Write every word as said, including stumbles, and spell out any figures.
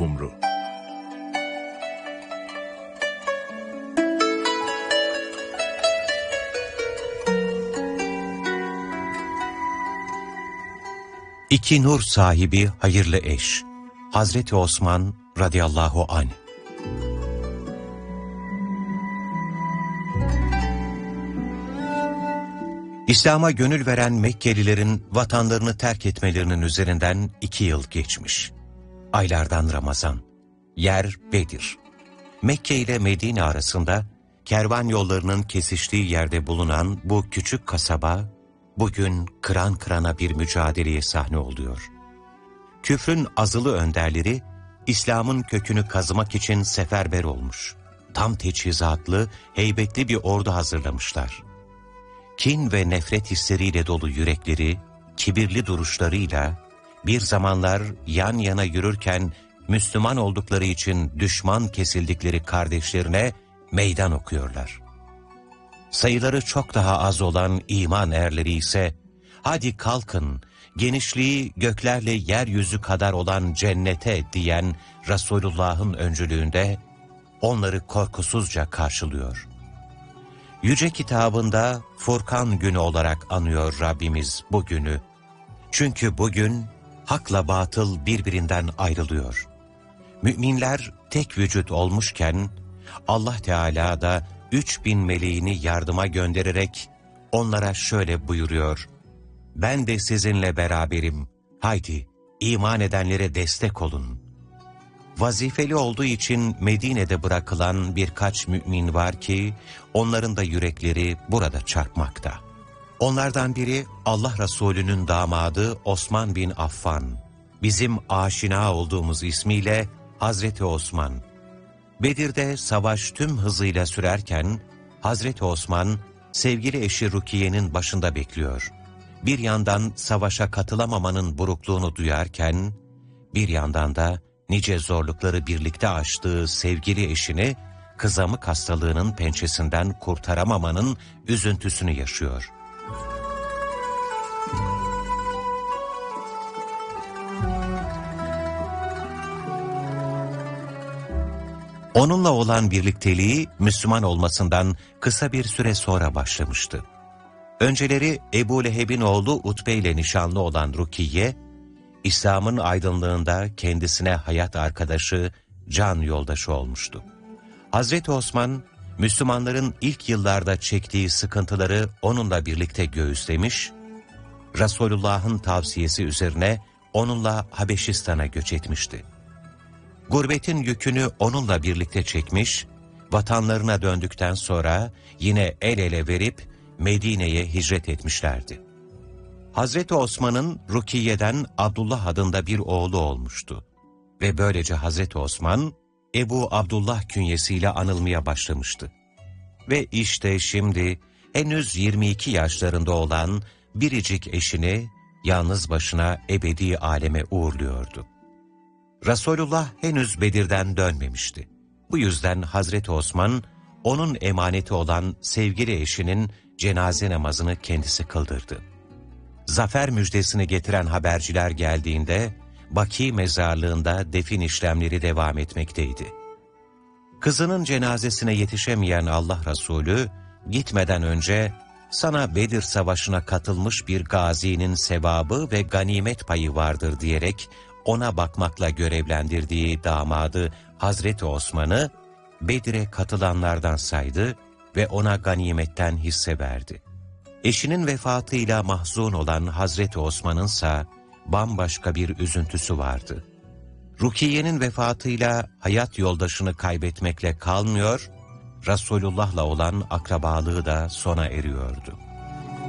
Kumru. İki nur sahibi hayırlı eş, Hazreti Osman radıyallahu anh. İslam'a gönül veren Mekkelilerin vatanlarını terk etmelerinin üzerinden iki yıl geçmiş. Aylardan Ramazan, yer Bedir. Mekke ile Medine arasında kervan yollarının kesiştiği yerde bulunan bu küçük kasaba, bugün kıran kırana bir mücadeleye sahne oluyor. Küfrün azılı önderleri, İslam'ın kökünü kazımak için seferber olmuş. Tam teçhizatlı, heybetli bir ordu hazırlamışlar. Kin ve nefret hisleriyle dolu yürekleri, kibirli duruşlarıyla, bir zamanlar yan yana yürürken Müslüman oldukları için düşman kesildikleri kardeşlerine meydan okuyorlar. Sayıları çok daha az olan iman erleri ise, hadi kalkın, genişliği göklerle yeryüzü kadar olan cennete diyen Resulullah'ın öncülüğünde onları korkusuzca karşılıyor. Yüce kitabında Furkan günü olarak anıyor Rabbimiz bu günü. Çünkü bugün hakla batıl birbirinden ayrılıyor. Müminler tek vücut olmuşken Allah Teala da üç bin meleğini yardıma göndererek onlara şöyle buyuruyor: ben de sizinle beraberim, haydi iman edenlere destek olun. Vazifeli olduğu için Medine'de bırakılan birkaç mümin var ki onların da yürekleri burada çarpmakta. Onlardan biri Allah Resulü'nün damadı Osman bin Affan, bizim aşina olduğumuz ismiyle Hazreti Osman. Bedir'de savaş tüm hızıyla sürerken Hazreti Osman sevgili eşi Rukiye'nin başında bekliyor. Bir yandan savaşa katılamamanın burukluğunu duyarken, bir yandan da nice zorlukları birlikte aştığı sevgili eşini kızamık hastalığının pençesinden kurtaramamanın üzüntüsünü yaşıyor. Onunla olan birlikteliği Müslüman olmasından kısa bir süre sonra başlamıştı. Önceleri Ebu Leheb'in oğlu Utbe ile nişanlı olan Rukiye, İslam'ın aydınlığında kendisine hayat arkadaşı, can yoldaşı olmuştu. Hazreti Osman, Müslümanların ilk yıllarda çektiği sıkıntıları onunla birlikte göğüslemiş, Resulullah'ın tavsiyesi üzerine onunla Habeşistan'a göç etmişti. Gurbetin yükünü onunla birlikte çekmiş, vatanlarına döndükten sonra yine el ele verip Medine'ye hicret etmişlerdi. Hazreti Osman'ın Rukiye'den Abdullah adında bir oğlu olmuştu. Ve böylece Hazreti Osman, Ebu Abdullah künyesiyle anılmaya başlamıştı. Ve işte şimdi henüz yirmi iki yaşlarında olan biricik eşini yalnız başına ebedi aleme uğurluyordu. Resulullah henüz Bedir'den dönmemişti. Bu yüzden Hazreti Osman, onun emaneti olan sevgili eşinin cenaze namazını kendisi kıldırdı. Zafer müjdesini getiren haberciler geldiğinde, Baki mezarlığında defin işlemleri devam etmekteydi. Kızının cenazesine yetişemeyen Allah Resulü, gitmeden önce, sana Bedir Savaşı'na katılmış bir gazinin sevabı ve ganimet payı vardır diyerek, ona bakmakla görevlendirdiği damadı Hazreti Osman'ı, Bedir'e katılanlardan saydı ve ona ganimetten hisse verdi. Eşinin vefatıyla mahzun olan Hazreti Osman'ınsa bambaşka bir üzüntüsü vardı. Rukiye'nin vefatıyla hayat yoldaşını kaybetmekle kalmıyor, Resulullah'la olan akrabalığı da sona eriyordu.